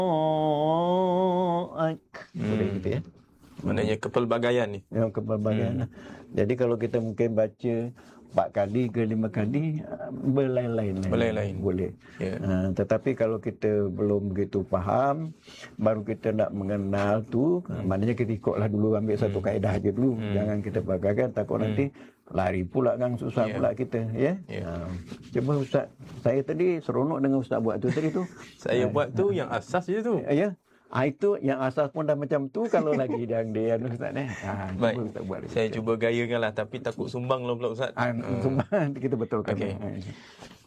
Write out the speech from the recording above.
Boleh gitu ya. Maknanya kepelbagaian ni. Yang kepelbagaian. Jadi kalau kita mungkin baca 4 kali ke 5 kali, berlain-lain. Boleh. Ya. Tetapi kalau kita belum begitu faham, baru kita nak mengenal tu, maknanya kita ikutlah dulu, ambil satu kaedah je dulu. Jangan kita bagaikan, takut nanti lari pula kan, susah pula kita. Ya. Cuba Ustaz, saya tadi seronok dengan Ustaz buat tu tadi tu. Saya buat tu yang asas je tu. Ya. Itu yang asas pun dah macam tu, kalau lagi dia Ustaz Baik. cuba Ustaz buat. Saya cuba gayakan lah, tapi takut sumbang lah pula Ustaz. Sumbang kita betulkan. Okey.